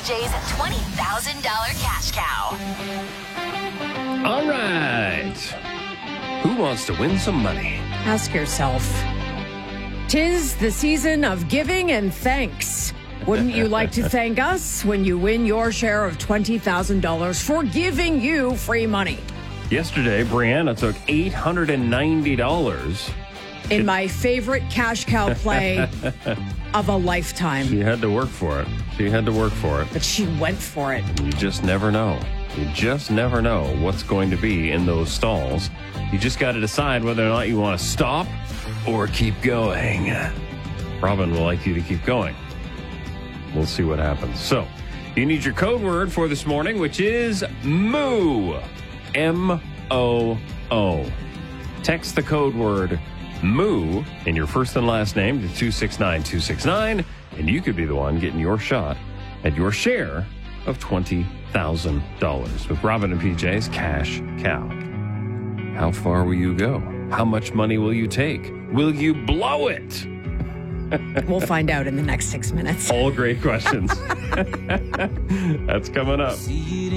PJ's $20,000 cash cow. All right. Who wants to win some money? Ask yourself, 'tis the season of giving and thanks. Wouldn't you like to thank us when you win your share of $20,000 for giving you free money? Yesterday, Brianna took $890. In my favorite cash cow play of a lifetime. She had to work for it. But she went for it. You just never know. You just never know what's going to be in those stalls. You just got to decide whether or not you want to stop or keep going. Robin will like you to keep going. We'll see what happens. So, you need your code word for this morning, which is MOO. M-O-O. Text the code word MOO in your first and last name to 269-269, and you could be the one getting your shot at your share of $20,000 with Robin and PJ's Cash Cow. How far will you go? How much money will you take? Will you blow it? We'll find out in the next 6 minutes. All great questions. That's coming up.